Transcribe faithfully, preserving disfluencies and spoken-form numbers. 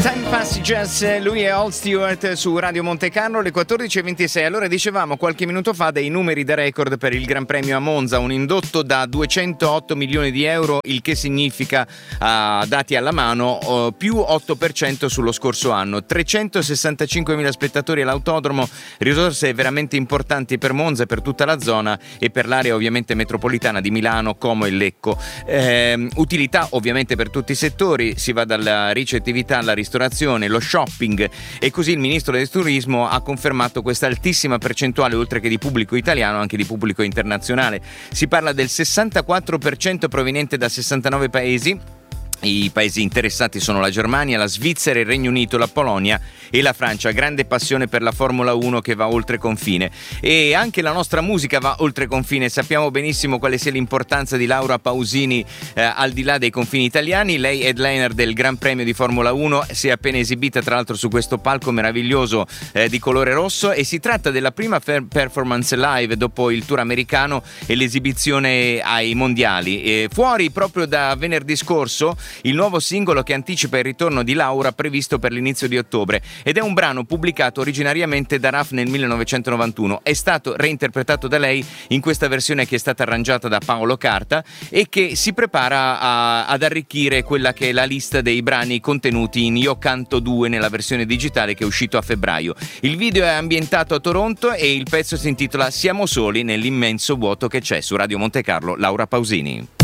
Time Passages, lui è Old Stewart su Radio Monte Carlo, le quattordici e ventisei. Allora, dicevamo qualche minuto fa dei numeri da record per il Gran Premio a Monza, un indotto da duecentootto milioni di euro, il che significa, uh, dati alla mano, uh, più otto per cento sullo scorso anno, trecentosessantacinquemila spettatori all'autodromo, risorse veramente importanti per Monza, per tutta la zona e per l'area ovviamente metropolitana di Milano, Como e Lecco. Eh, utilità ovviamente per tutti i settori, si va dalla ricettività alla ristorazione, lo shopping, e così il ministro del turismo ha confermato questa altissima percentuale, oltre che di pubblico italiano anche di pubblico internazionale. Si parla del sessantaquattro per cento proveniente da sessantanove paesi. I paesi interessati sono la Germania, la Svizzera, il Regno Unito, la Polonia e la Francia. Grande passione per la Formula uno che va oltre confine, e anche la nostra musica va oltre confine. Sappiamo benissimo quale sia l'importanza di Laura Pausini eh, al di là dei confini italiani. Lei è headliner del Gran Premio di Formula uno, si è appena esibita tra l'altro su questo palco meraviglioso eh, di colore rosso, e si tratta della prima fer- performance live dopo il tour americano e l'esibizione ai mondiali. E fuori proprio da venerdì scorso il nuovo singolo che anticipa il ritorno di Laura, previsto per l'inizio di ottobre, ed è un brano pubblicato originariamente da Raf nel millenovecentonovantuno. È stato reinterpretato da lei in questa versione che è stata arrangiata da Paolo Carta e che si prepara a, ad arricchire quella che è la lista dei brani contenuti in Io Canto due nella versione digitale che è uscito a febbraio. Il video è ambientato a Toronto e il pezzo si intitola Siamo soli nell'immenso vuoto che c'è. Su Radio Monte Carlo, Laura Pausini.